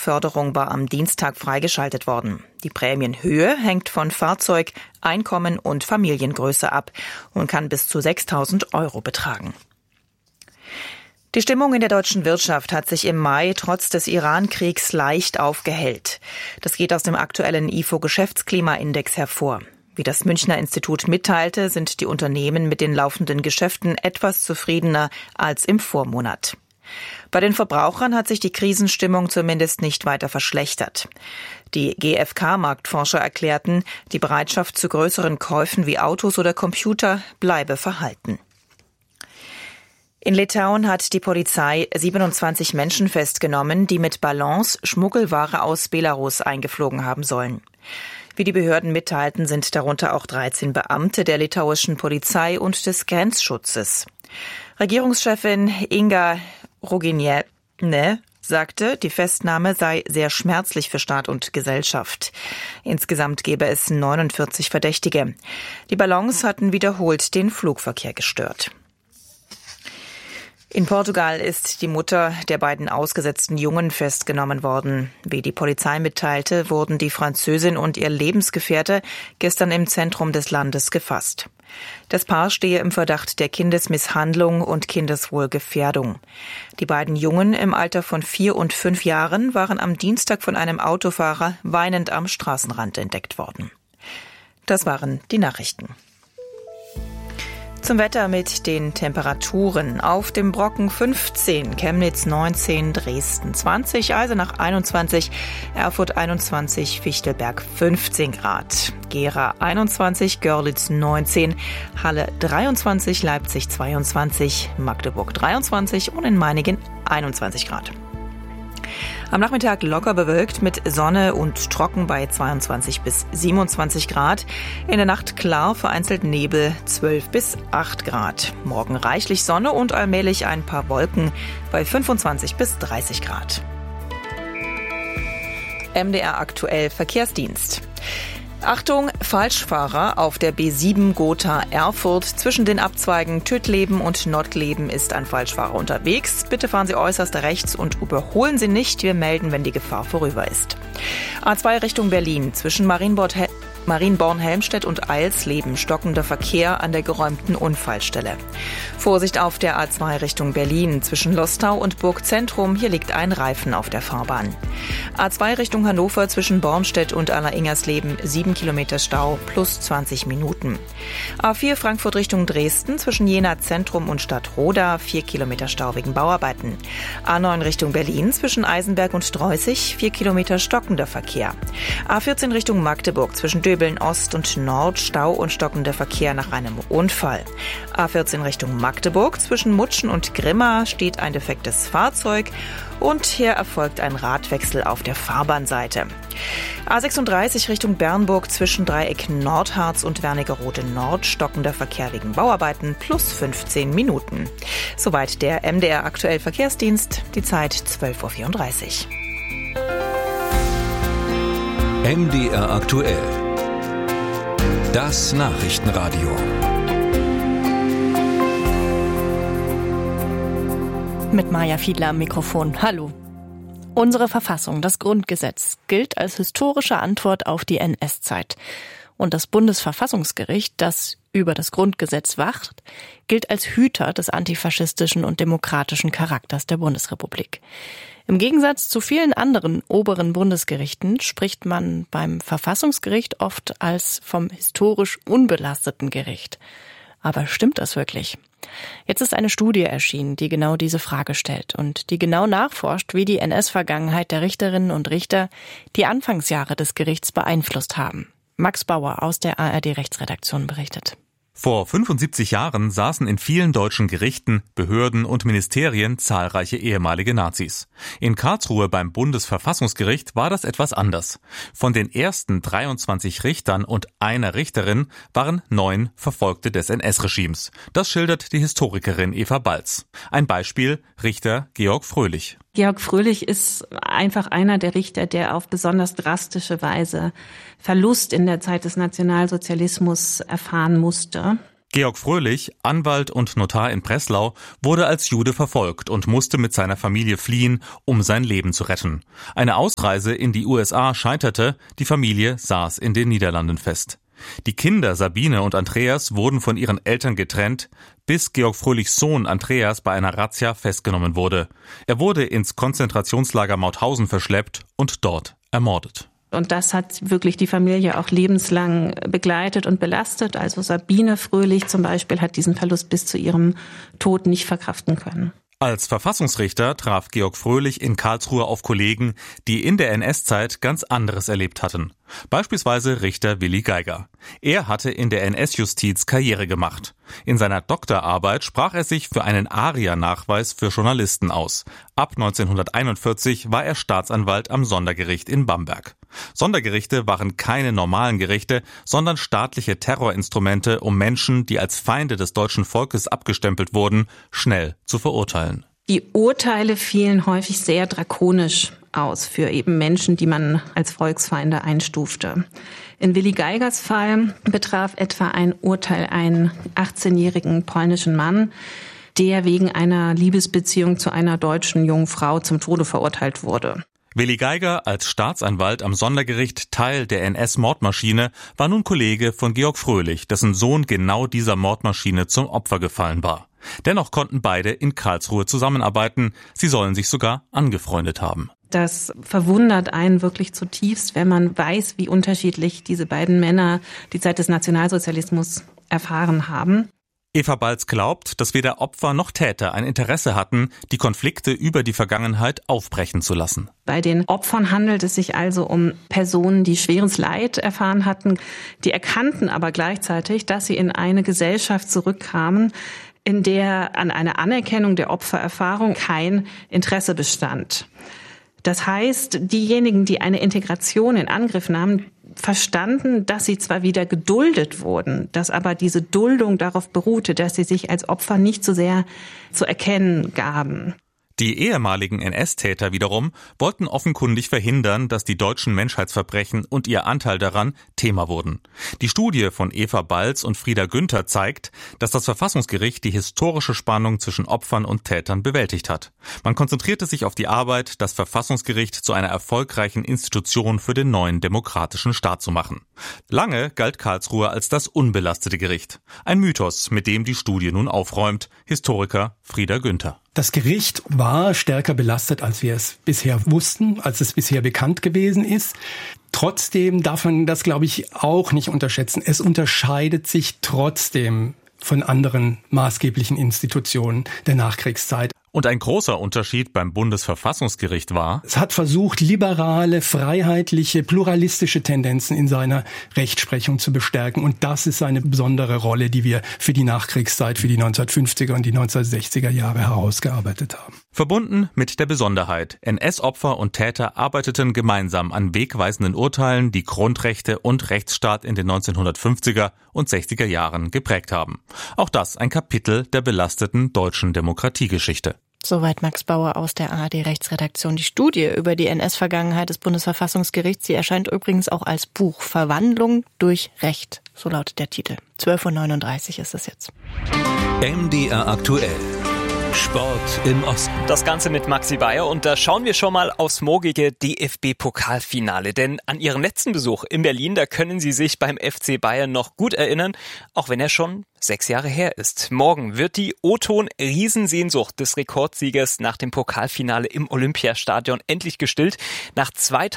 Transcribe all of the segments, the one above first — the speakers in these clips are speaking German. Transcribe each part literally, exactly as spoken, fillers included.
Förderung war am Dienstag freigeschaltet worden. Die Prämienhöhe hängt von Fahrzeug, Einkommen und Familiengröße ab und kann bis zu sechstausend Euro betragen. Die Stimmung in der deutschen Wirtschaft hat sich im Mai trotz des Iran-Kriegs leicht aufgehellt. Das geht aus dem aktuellen I F O-Geschäftsklimaindex hervor. Wie das Münchner Institut mitteilte, sind die Unternehmen mit den laufenden Geschäften etwas zufriedener als im Vormonat. Bei den Verbrauchern hat sich die Krisenstimmung zumindest nicht weiter verschlechtert. Die G F K-Marktforscher erklärten, die Bereitschaft zu größeren Käufen wie Autos oder Computer bleibe verhalten. In Litauen hat die Polizei siebenundzwanzig Menschen festgenommen, die mit Ballons Schmuggelware aus Belarus eingeflogen haben sollen. Wie die Behörden mitteilten, sind darunter auch dreizehn Beamte der litauischen Polizei und des Grenzschutzes. Regierungschefin Inga Ruginiene sagte, die Festnahme sei sehr schmerzlich für Staat und Gesellschaft. Insgesamt gäbe es neunundvierzig Verdächtige. Die Ballons hatten wiederholt den Flugverkehr gestört. In Portugal ist die Mutter der beiden ausgesetzten Jungen festgenommen worden. Wie die Polizei mitteilte, wurden die Französin und ihr Lebensgefährte gestern im Zentrum des Landes gefasst. Das Paar stehe im Verdacht der Kindesmisshandlung und Kindeswohlgefährdung. Die beiden Jungen im Alter von vier und fünf Jahren waren am Dienstag von einem Autofahrer weinend am Straßenrand entdeckt worden. Das waren die Nachrichten. Zum Wetter mit den Temperaturen. Auf dem Brocken fünfzehn, Chemnitz neunzehn, Dresden zwanzig, Eisenach einundzwanzig, Erfurt einundzwanzig, Fichtelberg fünfzehn Grad, Gera einundzwanzig, Görlitz neunzehn, Halle dreiundzwanzig, Leipzig zweiundzwanzig, Magdeburg dreiundzwanzig und in Meiningen einundzwanzig Grad. Am Nachmittag locker bewölkt mit Sonne und trocken bei zweiundzwanzig bis siebenundzwanzig Grad. In der Nacht klar, vereinzelt Nebel zwölf bis acht Grad. Morgen reichlich Sonne und allmählich ein paar Wolken bei fünfundzwanzig bis dreißig Grad. M D R aktuell Verkehrsdienst. Achtung, Falschfahrer auf der B sieben Gotha-Erfurt. Zwischen den Abzweigen Tüttleben und Nottleben ist ein Falschfahrer unterwegs. Bitte fahren Sie äußerst rechts und überholen Sie nicht. Wir melden, wenn die Gefahr vorüber ist. A zwei Richtung Berlin. Zwischen Marienborn, Marienborn-Helmstedt und Eilsleben stockender Verkehr an der geräumten Unfallstelle. Vorsicht auf der A zwei Richtung Berlin. Zwischen Lostau und Burgzentrum. Hier liegt ein Reifen auf der Fahrbahn. A zwei Richtung Hannover zwischen Bornstedt und Aller-Ingersleben. sieben Kilometer Stau plus zwanzig Minuten. A vier Frankfurt Richtung Dresden. Zwischen Jena Zentrum und Stadtroda. vier Kilometer Stau wegen Bauarbeiten. A neun Richtung Berlin. Zwischen Eisenberg und Streußig. vier Kilometer stockender Verkehr. A vierzehn Richtung Magdeburg. Zwischen Döbeln Ost und Nord, Stau und stockender Verkehr nach einem Unfall. A vierzehn Richtung Magdeburg, zwischen Mutschen und Grimma steht ein defektes Fahrzeug und hier erfolgt ein Radwechsel auf der Fahrbahnseite. A sechsunddreißig Richtung Bernburg, zwischen Dreieck Nordharz und Wernigerode Nord, stockender Verkehr wegen Bauarbeiten plus fünfzehn Minuten. Soweit der M D R aktuell Verkehrsdienst, die Zeit zwölf Uhr vierunddreißig. M D R aktuell. Das Nachrichtenradio. Mit Maja Fiedler am Mikrofon. Hallo. Unsere Verfassung, das Grundgesetz, gilt als historische Antwort auf die N S-Zeit. Und das Bundesverfassungsgericht, das über das Grundgesetz wacht, gilt als Hüter des antifaschistischen und demokratischen Charakters der Bundesrepublik. Im Gegensatz zu vielen anderen oberen Bundesgerichten spricht man beim Verfassungsgericht oft als vom historisch unbelasteten Gericht. Aber stimmt das wirklich? Jetzt ist eine Studie erschienen, die genau diese Frage stellt und die genau nachforscht, wie die N S-Vergangenheit der Richterinnen und Richter die Anfangsjahre des Gerichts beeinflusst haben. Max Bauer aus der A R D-Rechtsredaktion berichtet. Vor fünfundsiebzig Jahren saßen in vielen deutschen Gerichten, Behörden und Ministerien zahlreiche ehemalige Nazis. In Karlsruhe beim Bundesverfassungsgericht war das etwas anders. Von den ersten dreiundzwanzig Richtern und einer Richterin waren neun Verfolgte des N S-Regimes. Das schildert die Historikerin Eva Balz. Ein Beispiel: Richter Georg Fröhlich. Georg Fröhlich ist einfach einer der Richter, der auf besonders drastische Weise Verlust in der Zeit des Nationalsozialismus erfahren musste. Georg Fröhlich, Anwalt und Notar in Breslau, wurde als Jude verfolgt und musste mit seiner Familie fliehen, um sein Leben zu retten. Eine Ausreise in die U S A scheiterte, die Familie saß in den Niederlanden fest. Die Kinder Sabine und Andreas wurden von ihren Eltern getrennt, bis Georg Fröhlichs Sohn Andreas bei einer Razzia festgenommen wurde. Er wurde ins Konzentrationslager Mauthausen verschleppt und dort ermordet. Und das hat wirklich die Familie auch lebenslang begleitet und belastet. Also Sabine Fröhlich zum Beispiel hat diesen Verlust bis zu ihrem Tod nicht verkraften können. Als Verfassungsrichter traf Georg Fröhlich in Karlsruhe auf Kollegen, die in der N S-Zeit ganz anderes erlebt hatten. Beispielsweise Richter Willi Geiger. Er hatte in der N S-Justiz Karriere gemacht. In seiner Doktorarbeit sprach er sich für einen ARIA-Nachweis für Journalisten aus. Ab neunzehnhunderteinundvierzig war er Staatsanwalt am Sondergericht in Bamberg. Sondergerichte waren keine normalen Gerichte, sondern staatliche Terrorinstrumente, um Menschen, die als Feinde des deutschen Volkes abgestempelt wurden, schnell zu verurteilen. Die Urteile fielen häufig sehr drakonisch aus für eben Menschen, die man als Volksfeinde einstufte. In Willi Geigers Fall betraf etwa ein Urteil einen achtzehnjährigen polnischen Mann, der wegen einer Liebesbeziehung zu einer deutschen jungen Frau zum Tode verurteilt wurde. Willi Geiger als Staatsanwalt am Sondergericht, Teil der N S-Mordmaschine, war nun Kollege von Georg Fröhlich, dessen Sohn genau dieser Mordmaschine zum Opfer gefallen war. Dennoch konnten beide in Karlsruhe zusammenarbeiten. Sie sollen sich sogar angefreundet haben. Das verwundert einen wirklich zutiefst, wenn man weiß, wie unterschiedlich diese beiden Männer die Zeit des Nationalsozialismus erfahren haben. Eva Balz glaubt, dass weder Opfer noch Täter ein Interesse hatten, die Konflikte über die Vergangenheit aufbrechen zu lassen. Bei den Opfern handelt es sich also um Personen, die schweres Leid erfahren hatten. Die erkannten aber gleichzeitig, dass sie in eine Gesellschaft zurückkamen, in der an einer Anerkennung der Opfererfahrung kein Interesse bestand. Das heißt, diejenigen, die eine Integration in Angriff nahmen, verstanden, dass sie zwar wieder geduldet wurden, dass aber diese Duldung darauf beruhte, dass sie sich als Opfer nicht so sehr zu erkennen gaben. Die ehemaligen N S-Täter wiederum wollten offenkundig verhindern, dass die deutschen Menschheitsverbrechen und ihr Anteil daran Thema wurden. Die Studie von Eva Balz und Frieda Günther zeigt, dass das Verfassungsgericht die historische Spannung zwischen Opfern und Tätern bewältigt hat. Man konzentrierte sich auf die Arbeit, das Verfassungsgericht zu einer erfolgreichen Institution für den neuen demokratischen Staat zu machen. Lange galt Karlsruhe als das unbelastete Gericht. Ein Mythos, mit dem die Studie nun aufräumt. Historiker Frieda Günther. Das Gericht war stärker belastet, als wir es bisher wussten, als es bisher bekannt gewesen ist. Trotzdem darf man das, glaube ich, auch nicht unterschätzen. Es unterscheidet sich trotzdem von anderen maßgeblichen Institutionen der Nachkriegszeit. Und ein großer Unterschied beim Bundesverfassungsgericht war: Es hat versucht, liberale, freiheitliche, pluralistische Tendenzen in seiner Rechtsprechung zu bestärken. Und das ist eine besondere Rolle, die wir für die Nachkriegszeit, für die neunzehnhundertfünfziger und die neunzehnhundertsechziger Jahre herausgearbeitet haben. Verbunden mit der Besonderheit: N S-Opfer und Täter arbeiteten gemeinsam an wegweisenden Urteilen, die Grundrechte und Rechtsstaat in den neunzehnhundertfünfziger und sechziger Jahren geprägt haben. Auch das ein Kapitel der belasteten deutschen Demokratiegeschichte. Soweit Max Bauer aus der A R D-Rechtsredaktion. Die Studie über die N S-Vergangenheit des Bundesverfassungsgerichts, sie erscheint übrigens auch als Buch. Verwandlung durch Recht, so lautet der Titel. zwölf Uhr neununddreißig ist es jetzt. M D R aktuell. Sport im Osten. Das Ganze mit Maxi Bayer und da schauen wir schon mal aufs morgige D F B-Pokalfinale. Denn an Ihren letzten Besuch in Berlin, da können Sie sich beim F C Bayern noch gut erinnern, auch wenn er schon sechs Jahre her ist. Morgen wird die O-Ton-Riesensehnsucht des Rekordsiegers nach dem Pokalfinale im Olympiastadion endlich gestillt. Nach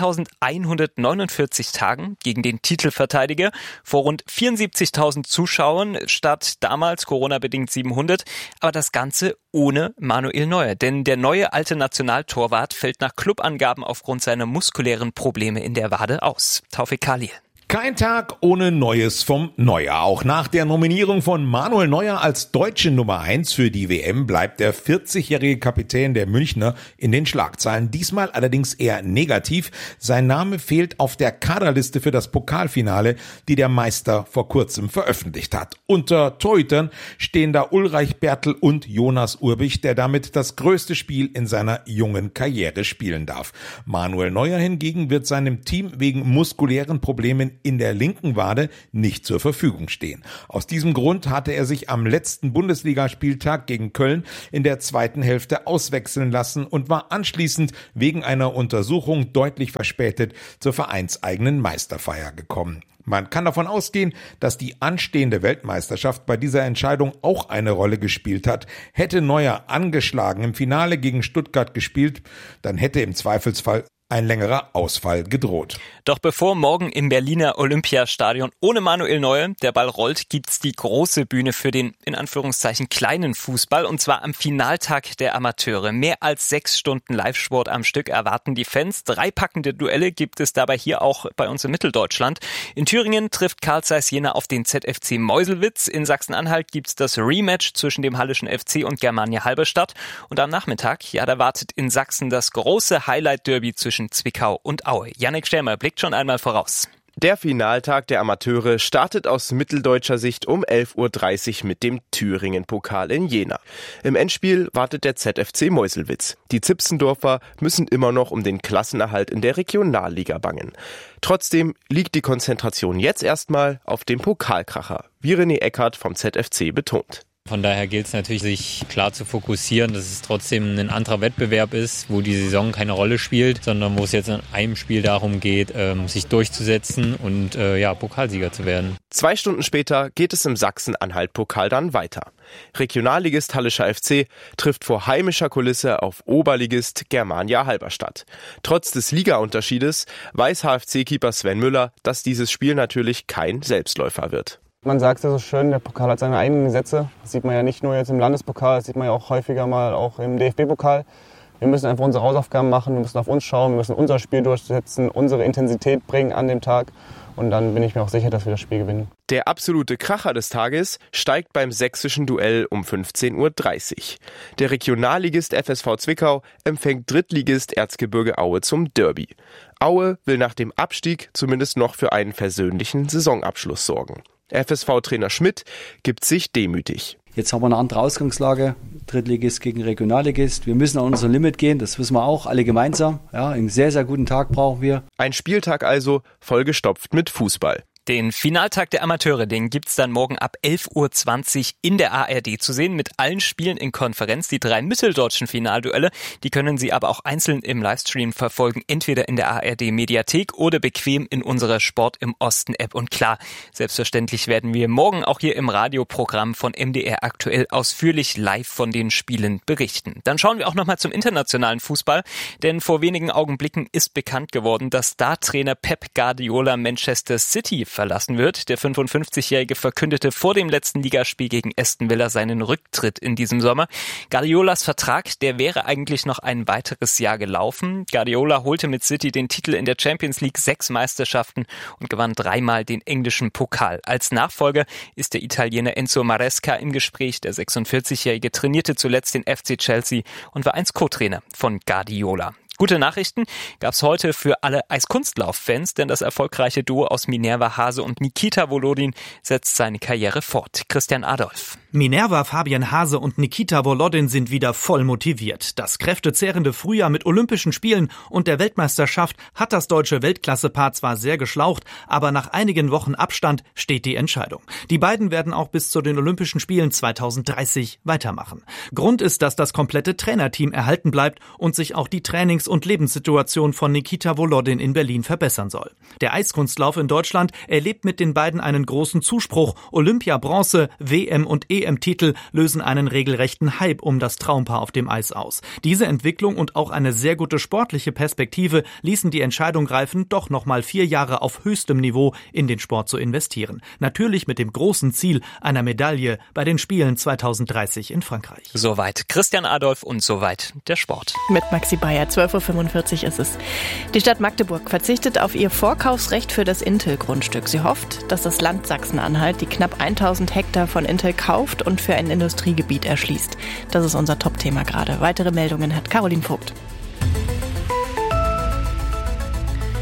zweitausendeinhundertneunundvierzig Tagen gegen den Titelverteidiger vor rund vierundsiebzigtausend Zuschauern statt damals Corona-bedingt siebenhundert. Aber das Ganze ohne Manuel Neuer. Denn der neue alte Nationaltorwart fällt nach Clubangaben aufgrund seiner muskulären Probleme in der Wade aus. Taufik Khalil. Kein Tag ohne Neues vom Neuer. Auch nach der Nominierung von Manuel Neuer als deutsche Nummer eins für die W M bleibt der vierzigjährige Kapitän der Münchner in den Schlagzeilen. Diesmal allerdings eher negativ. Sein Name fehlt auf der Kaderliste für das Pokalfinale, die der Meister vor kurzem veröffentlicht hat. Unter Torhütern stehen da Ulreich Bertl und Jonas Urbich, der damit das größte Spiel in seiner jungen Karriere spielen darf. Manuel Neuer hingegen wird seinem Team wegen muskulären Problemen in der linken Wade nicht zur Verfügung stehen. Aus diesem Grund hatte er sich am letzten Bundesligaspieltag gegen Köln in der zweiten Hälfte auswechseln lassen und war anschließend wegen einer Untersuchung deutlich verspätet zur vereinseigenen Meisterfeier gekommen. Man kann davon ausgehen, dass die anstehende Weltmeisterschaft bei dieser Entscheidung auch eine Rolle gespielt hat. Hätte Neuer angeschlagen im Finale gegen Stuttgart gespielt, dann hätte im Zweifelsfall ein längerer Ausfall gedroht. Doch bevor morgen im Berliner Olympiastadion ohne Manuel Neuer der Ball rollt, gibt's die große Bühne für den, in Anführungszeichen, kleinen Fußball, und zwar am Finaltag der Amateure. Mehr als sechs Stunden Live-Sport am Stück erwarten die Fans. Drei packende Duelle gibt es dabei hier auch bei uns in Mitteldeutschland. In Thüringen trifft Carl Zeiss Jena auf den Z F C Meuselwitz. In Sachsen-Anhalt gibt's das Rematch zwischen dem Hallischen F C und Germania Halberstadt. Und am Nachmittag, ja, da wartet in Sachsen das große Highlight-Derby zwischen Zwickau und Aue. Jannik Stämer blickt schon einmal voraus. Der Finaltag der Amateure startet aus mitteldeutscher Sicht um elf Uhr dreißig mit dem Thüringen-Pokal in Jena. Im Endspiel wartet der Z F C Meuselwitz. Die Zipsendorfer müssen immer noch um den Klassenerhalt in der Regionalliga bangen. Trotzdem liegt die Konzentration jetzt erstmal auf dem Pokalkracher, wie René Eckhardt vom Z F C betont. Von daher gilt es natürlich, sich klar zu fokussieren, dass es trotzdem ein anderer Wettbewerb ist, wo die Saison keine Rolle spielt, sondern wo es jetzt in einem Spiel darum geht, ähm, sich durchzusetzen und äh, ja, Pokalsieger zu werden. Zwei Stunden später geht es im Sachsen-Anhalt-Pokal dann weiter. Regionalligist Hallischer F C trifft vor heimischer Kulisse auf Oberligist Germania Halberstadt. Trotz des Ligaunterschiedes weiß H F C-Keeper Sven Müller, dass dieses Spiel natürlich kein Selbstläufer wird. Man sagt es ja so schön, der Pokal hat seine eigenen Gesetze. Das sieht man ja nicht nur jetzt im Landespokal, das sieht man ja auch häufiger mal auch im D F B-Pokal. Wir müssen einfach unsere Hausaufgaben machen, wir müssen auf uns schauen, wir müssen unser Spiel durchsetzen, unsere Intensität bringen an dem Tag. Und dann bin ich mir auch sicher, dass wir das Spiel gewinnen. Der absolute Kracher des Tages steigt beim sächsischen Duell um fünfzehn Uhr dreißig. Der Regionalligist F S V Zwickau empfängt Drittligist Erzgebirge Aue zum Derby. Aue will nach dem Abstieg zumindest noch für einen versöhnlichen Saisonabschluss sorgen. F S V-Trainer Schmidt gibt sich demütig. Jetzt haben wir eine andere Ausgangslage, Drittligist gegen Regionalligist. Wir müssen an unser Limit gehen, das wissen wir auch, alle gemeinsam. Ja, einen sehr, sehr guten Tag brauchen wir. Ein Spieltag also vollgestopft mit Fußball. Den Finaltag der Amateure, den gibt's dann morgen ab elf Uhr zwanzig in der A R D zu sehen, mit allen Spielen in Konferenz. Die drei mitteldeutschen Finalduelle, die können Sie aber auch einzeln im Livestream verfolgen, entweder in der A R D Mediathek oder bequem in unserer Sport im Osten App. Und klar, selbstverständlich werden wir morgen auch hier im Radioprogramm von M D R aktuell ausführlich live von den Spielen berichten. Dann schauen wir auch nochmal zum internationalen Fußball, denn vor wenigen Augenblicken ist bekannt geworden, dass Star-Trainer Pep Guardiola Manchester City verlassen wird. Der fünfundfünfzigjährige verkündete vor dem letzten Ligaspiel gegen Aston Villa seinen Rücktritt in diesem Sommer. Guardiolas Vertrag, der wäre eigentlich noch ein weiteres Jahr gelaufen. Guardiola holte mit City den Titel in der Champions League, sechs Meisterschaften und gewann dreimal den englischen Pokal. Als Nachfolger ist der Italiener Enzo Maresca im Gespräch. Der sechsundvierzigjährige trainierte zuletzt den F C Chelsea und war einst Co-Trainer von Guardiola. Gute Nachrichten gab's heute für alle Eiskunstlauf-Fans, denn das erfolgreiche Duo aus Minerva Hase und Nikita Volodin setzt seine Karriere fort. Christian Adolf. Minerva, Fabian Hase und Nikita Volodin sind wieder voll motiviert. Das kräftezehrende Frühjahr mit Olympischen Spielen und der Weltmeisterschaft hat das deutsche Weltklassepaar zwar sehr geschlaucht, aber nach einigen Wochen Abstand steht die Entscheidung. Die beiden werden auch bis zu den Olympischen Spielen zweitausenddreißig weitermachen. Grund ist, dass das komplette Trainerteam erhalten bleibt und sich auch die Trainings- und Lebenssituation von Nikita Volodin in Berlin verbessern soll. Der Eiskunstlauf in Deutschland erlebt mit den beiden einen großen Zuspruch. Olympia, Bronze, W M und E M-Titel lösen einen regelrechten Hype um das Traumpaar auf dem Eis aus. Diese Entwicklung und auch eine sehr gute sportliche Perspektive ließen die Entscheidung greifen, doch nochmal vier Jahre auf höchstem Niveau in den Sport zu investieren. Natürlich mit dem großen Ziel einer Medaille bei den Spielen zweitausenddreißig in Frankreich. Soweit Christian Adolf und soweit der Sport. Mit Maxi Bayer, zwölf Uhr fünfundvierzig ist es. Die Stadt Magdeburg verzichtet auf ihr Vorkaufsrecht für das Intel-Grundstück. Sie hofft, dass das Land Sachsen-Anhalt die knapp tausend Hektar von Intel kauft und für ein Industriegebiet erschließt. Das ist unser Top-Thema gerade. Weitere Meldungen hat Caroline Vogt.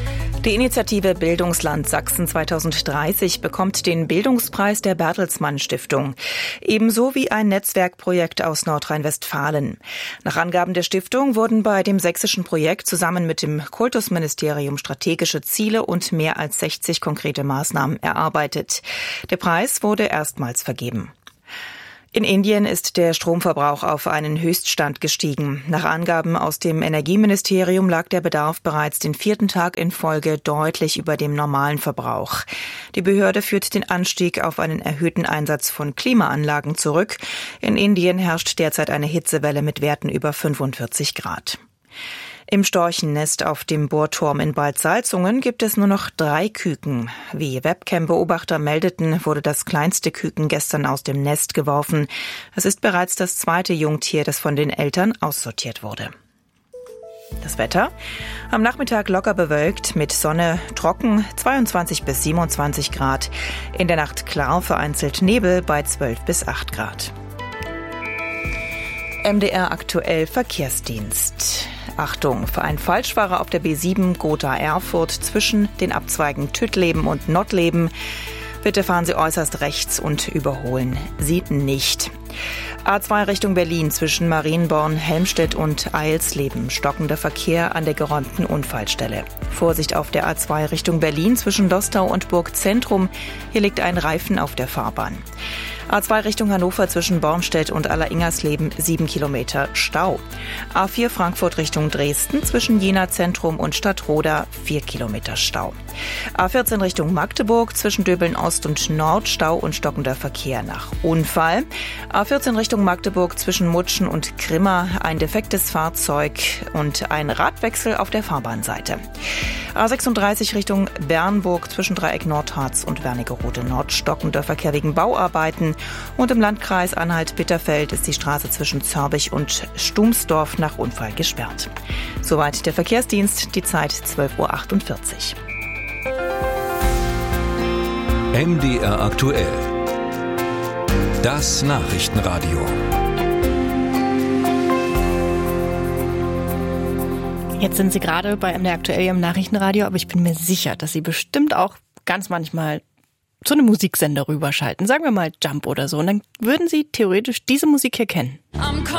Die Initiative Bildungsland Sachsen zweitausenddreißig bekommt den Bildungspreis der Bertelsmann Stiftung. Ebenso wie ein Netzwerkprojekt aus Nordrhein-Westfalen. Nach Angaben der Stiftung wurden bei dem sächsischen Projekt zusammen mit dem Kultusministerium strategische Ziele und mehr als sechzig konkrete Maßnahmen erarbeitet. Der Preis wurde erstmals vergeben. In Indien ist der Stromverbrauch auf einen Höchststand gestiegen. Nach Angaben aus dem Energieministerium lag der Bedarf bereits den vierten Tag in Folge deutlich über dem normalen Verbrauch. Die Behörde führt den Anstieg auf einen erhöhten Einsatz von Klimaanlagen zurück. In Indien herrscht derzeit eine Hitzewelle mit Werten über fünfundvierzig Grad. Im Storchennest auf dem Bohrturm in Bad Salzungen gibt es nur noch drei Küken. Wie Webcam-Beobachter meldeten, wurde das kleinste Küken gestern aus dem Nest geworfen. Es ist bereits das zweite Jungtier, das von den Eltern aussortiert wurde. Das Wetter? Am Nachmittag locker bewölkt, mit Sonne, trocken, zweiundzwanzig bis siebenundzwanzig Grad. In der Nacht klar, vereinzelt Nebel bei zwölf bis acht Grad. M D R aktuell Verkehrsdienst. Achtung, für einen Falschfahrer auf der B sieben Gotha-Erfurt zwischen den Abzweigen Tüttleben und Nottleben. Bitte fahren Sie äußerst rechts und überholen Sie nicht. A zwei Richtung Berlin zwischen Marienborn, Helmstedt und Eilsleben. Stockender Verkehr an der geräumten Unfallstelle. Vorsicht auf der A zwei Richtung Berlin zwischen Dostau und Burgzentrum. Hier liegt ein Reifen auf der Fahrbahn. A zwei Richtung Hannover zwischen Bornstedt und Alleringers-Leben sieben Kilometer Stau. A vier Frankfurt Richtung Dresden zwischen Jena Zentrum und Stadtroda vier Kilometer Stau. A vierzehn Richtung Magdeburg zwischen Döbeln Ost und Nord Stau und stockender Verkehr nach Unfall. A vierzehn Richtung Magdeburg zwischen Mutschen und Grimma ein defektes Fahrzeug und ein Radwechsel auf der Fahrbahnseite. A sechsunddreißig Richtung Bernburg zwischen Dreieck Nordharz und Wernigerode Nord stockender Verkehr wegen Bauarbeiten. Und im Landkreis Anhalt-Bitterfeld ist die Straße zwischen Zörbich und Stumsdorf nach Unfall gesperrt. Soweit der Verkehrsdienst, die Zeit zwölf Uhr achtundvierzig. M D R aktuell. Das Nachrichtenradio. Jetzt sind Sie gerade bei M D R aktuell im Nachrichtenradio, aber ich bin mir sicher, dass Sie bestimmt auch ganz manchmal zu einem Musiksender rüberschalten, sagen wir mal Jump oder so, und dann würden Sie theoretisch diese Musik hier kennen.